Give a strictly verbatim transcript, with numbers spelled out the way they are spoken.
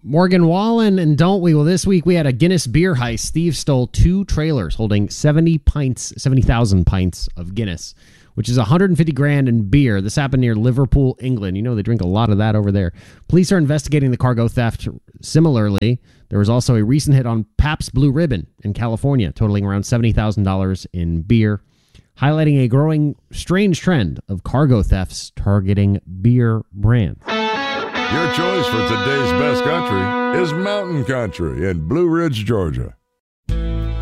Morgan Wallen and don't we? Well, this week we had a Guinness beer heist. Thieves stole two trailers holding seventy pints, seventy thousand pints of Guinness, which is one hundred fifty grand in beer. This happened near Liverpool, England. You know, they drink a lot of that over there. Police are investigating the cargo theft. Similarly, there was also a recent hit on Pabst Blue Ribbon in California, totaling around seventy thousand dollars in beer, highlighting a growing strange trend of cargo thefts targeting beer brands. Your choice for today's best country is Mountain Country in Blue Ridge, Georgia.